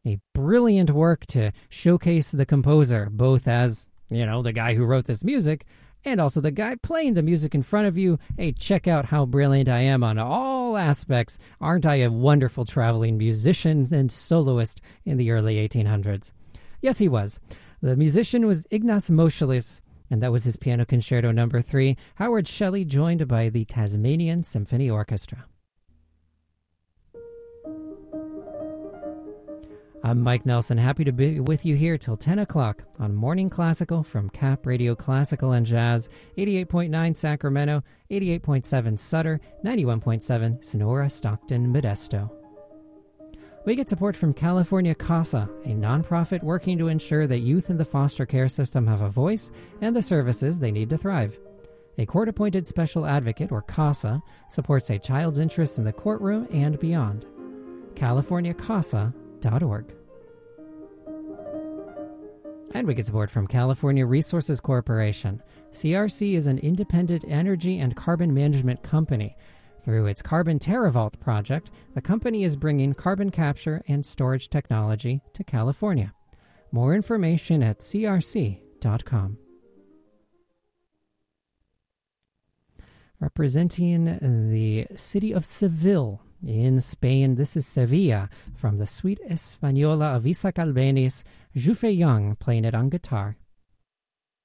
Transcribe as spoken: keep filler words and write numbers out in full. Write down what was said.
a brilliant work to showcase the composer, both as, you know, the guy who wrote this music, and also the guy playing the music in front of you. Hey, check out how brilliant I am on all aspects. Aren't I a wonderful traveling musician and soloist in the early eighteen hundreds? Yes, he was. The musician was Ignaz Moscheles, and that was his Piano Concerto number three, Howard Shelley, joined by the Tasmanian Symphony Orchestra. I'm Mike Nelson, happy to be with you here till ten o'clock on Morning Classical from Cap Radio Classical and Jazz, eighty-eight point nine Sacramento, eighty-eight point seven Sutter, ninety-one point seven Sonora, Stockton, Modesto. We get support from California CASA, a nonprofit working to ensure that youth in the foster care system have a voice and the services they need to thrive. A court-appointed special advocate, or CASA, supports a child's interests in the courtroom and beyond. california casa dot org. And we get support from California Resources Corporation. C R C is an independent energy and carbon management company. Through its Carbon TerraVault project, the company is bringing carbon capture and storage technology to California. More information at c r c dot com. Representing the city of Seville in Spain, this is Sevilla from the Suite Española of Isaac Albéniz, Zhufe Young playing it on guitar.